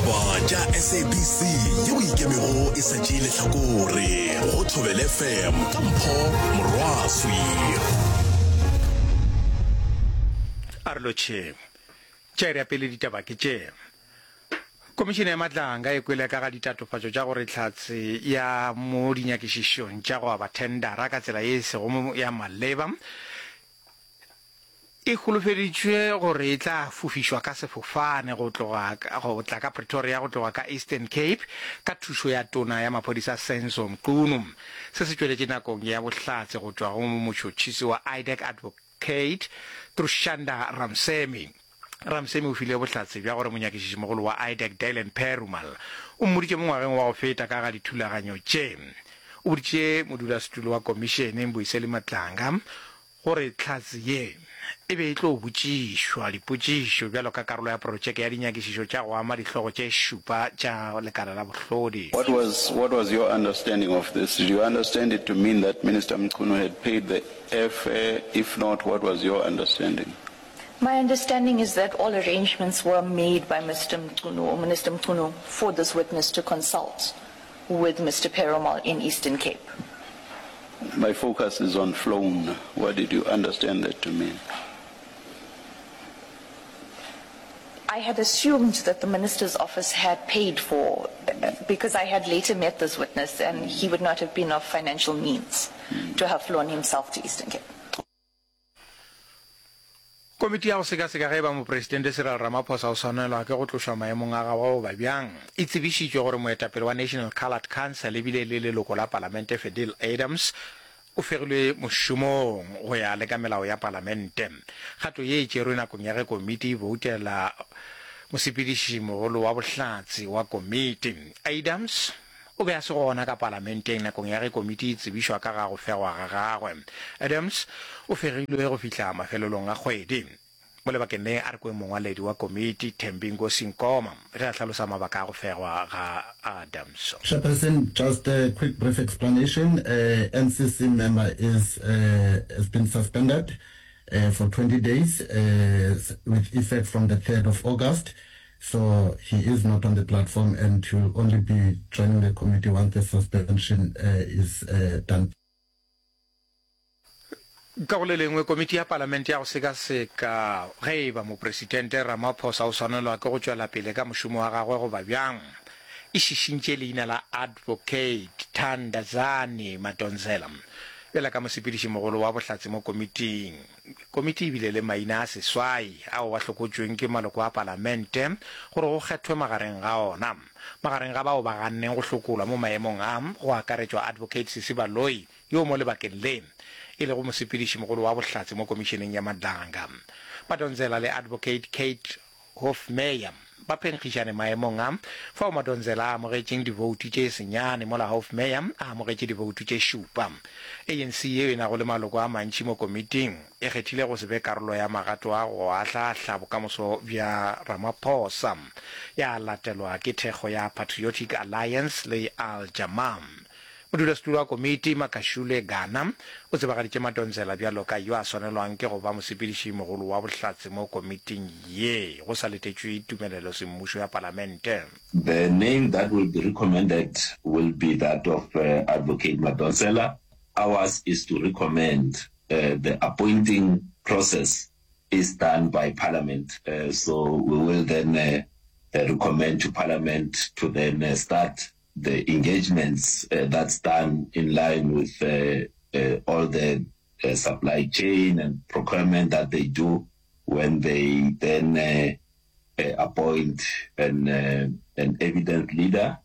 ditaba tša SABC yeo ikemego e sa tšeile hlakore go Thobela FM ka Mpho Morwaswi. Arloche tšere ya pele ditaba ke tše Komišene ya Matlanga e kwele ka ga ditatofatšo tša gore tlhatse ya mo dinyakišišong tša go aba tendera ka tsela e sego ya maleba e golofeditšwe gore e tla fofišwa ka sefofane go tla ka Pretoria go tloga ka Eastern Cape ka thušo ya tona ya maphodisa Senzo Mqunu. Se se tšweletše nakong ya bohlatse go tšwa go motšhotšhisi wa IDEC Advocate Trushanda Ramsemi o file bohlatse bja gore monyakišiši mogolo wa IDEC Dylan Perumal o mmoditše mongwageng wa go feta ka ga dithulaganyo tše. O boditše modulasetulo wa komišene Mbuyiseni Matlanga gore tlhatse ye e be e tlo botšišwa dipotšišo bjalo ka karolo ya projeke ya dinyakišišo tša go ama dihlogo tše šupa tša lekala la bohlodi. What was your understanding of this? Did you understand it to mean that Minister Mqunu had paid the airfare? If not, what was your understanding? My understanding is that all arrangements were made by Mr. Mqunu or Minister Mqunu for this witness to consult with Mr. Perumal in Eastern Cape. My focus is on flown. What did you understand that to mean? I had assumed that the minister's office had paid for, because I had later met this witness and he would not have been of financial means to have flown himself to Eastern Cape. Komiti ya go sekaseka ge ba mopresidente Cyril Ramaphosa o swanelwa ke go tloša maemong a gagwe go ba bjang e tsebišitšwe gore moetapele wa National Coloured Council ebile le leloko la palamente Fadil Adams o fegilwe mošomong go ya le ka melao ya palamente. Kgato ye e tšerwe nakong ya ge komiti e voutela mosepediši mogolo wa bohlatse wa komiti. Adams o be a se gona ka parlamenteng nakong ya ge komiti e tsebišwa ka ga go fegwa ga gagwe. Adams o fegilwe go fihla mafelelong a kgwedi mo lebakeng le a re kwe mongwaledi wa komiti Thembingo Sinkoma re a hlalosa mabaka a go fegwa ga Adams. Chairperson, just a quick brief explanation. NCC member has been suspended for 20 days with effect from the 3rd of August. So he is not on the platform and he will only be joining the committee once the suspension is done. Ka go le lengwe komiti ya palamente ya go sekaseka ge ba mopresidente Ramaphosa o swanelwa ke go tšwela pele ka mošomo wa gagwe go ba bjang e šišintše leina la Advocate Thandazani Madonsela bjala ka mosepediši mogolo wa bohlatse mo komiting. Komiti ebile le maina a seswai ao a hlokotšweng ke maloko a palamente gore go kgethwe magareng ga ona. Magareng ga bao ba ganneng go hlokolwa mo maemong a go akaretšwa Advocate Sisibaloi yo mo lebakeng le e le go mosepediši mogolo wa bohlatse mo komišeneng ya Madlanga. Madonsela le Advocate Kate Hofmeyer ba phenkgišane maemong a fao Madonsela a amogetšeng divoutu tše senyane mola Hofmeyer a amogetše divoutu tše šupa. ANC yeo e nago le maloko a mantši mo komiting e kgethile go se be karolo ya magato a go ahlahla bokamoso bja Ramaphosa ya latelwa ke thekgo ya Patriotic Alliance le Al-Jamam. Modulasetulo wa komiti Makashule Gana o tsebagaditše Madonsela bjalo ka yo a swanelwang ke go ba mosepediši mogolo wa bohlatse mo komiting ye go sa letetšwe tumelelo semmušo ya palamente. The name that will be recommended will be that of Advocate Madonsela. Ours is to recommend the appointing process is done by Parliament. So we will then recommend to Parliament to then start the engagements that's done in line with all the supply chain and procurement that they do when they then appoint an evident leader.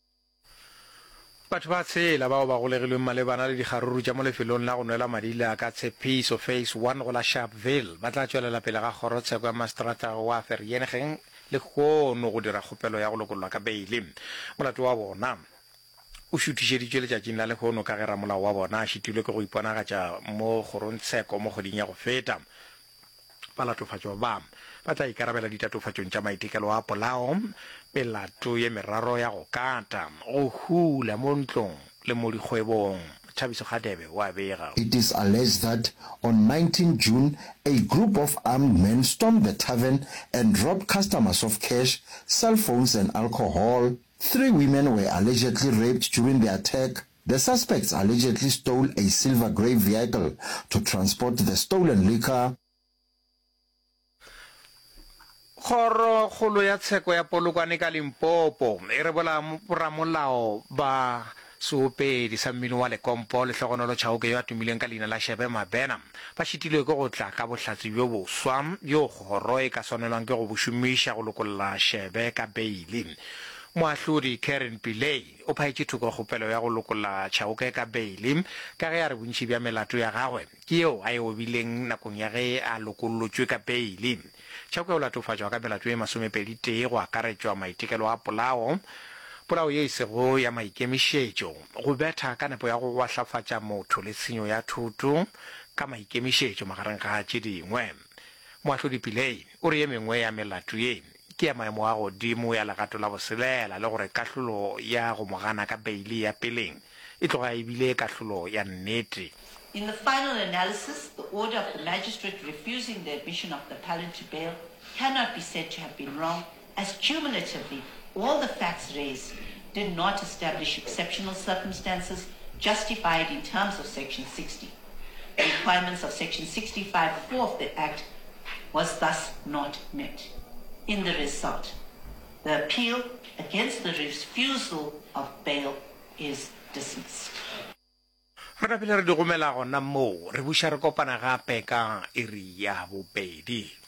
Batho ba tshela bao ba golegilweng malebana le dikgaruru tša mo lefelong la go nwela madila ka tshepiso phase 1 go la Sharpeville ba tla tšwelela pele ga kgorotsheko ya maseterata wa Vereeniging le kgono go dira kgopelo ya go lokololwa ka beile. Molato wa bona o šutišeditšwe letšatšing la lekgono ka ge ramolao wa bona a šitilwe ke go iponagatša mo kgorontsheko mo kgoding ya go feta. Balatofatšo ba tla ikarabela ditatofatšong tša maitekelo a polao melato ye meraro ya go kata go hula mo ntlong le mo dikgwebong Thabiso Khadebe wa bega. It is alleged that on 19 June, a group of armed men stormed the tavern and robbed customers of cash, cell phones and alcohol. 3 women were allegedly raped during the attack. The suspects allegedly stole a silver grey vehicle to transport the stolen liquor. Khoro kholo ya tsheko ya Polokwane ka Limpopo e re bola ramolao ba soopedi sa mmino wa Lekompo le tlhogonolo tšhaoke yo a tumileng ka leina la Shebe Mabena ba šitilwe ke go tla ka bohlatsi bjo boswa yo kgoro e ka swanelwang ke go bošomiša go lokolla Shebe ka beili. Moahlodi Karen Pillay o phaetše thoko kgopelo ya go lokolla tšhaoke ka beili ka ge a re bontši bja melato ya gagwe ke yeo a e obileng nakong ya ge a lokollotšwe ka beili. Tšhaoke o latofatšwa ka melato e 21 go akaretšwa maitekelo a polao ye isego ya maikemišetšo go betha ka nepo ya go wahlafatša motho le tshenyo ya thoto ka maikemišetšo magareng ga tše dingwe. Moahlodi Pillay o re ye mengwe ya melato ye ke ya maemo a godimo ya legato la boselela le gore kahlolo ya go mogana ka beili ya peleng e tloga ebile kahlolo ya nnete. In the final analysis, the order of the magistrate refusing the admission of the appellant to bail cannot be said to have been wrong, as cumulatively all the facts raised did not establish exceptional circumstances justified in terms of Section 60. The requirements of Section 65(4) of the Act was thus not met. In the result, the appeal against the refusal of bail is dismissed. Re na pele re di gomela gona moo re buša re kopana gape ka iri ya bobedi.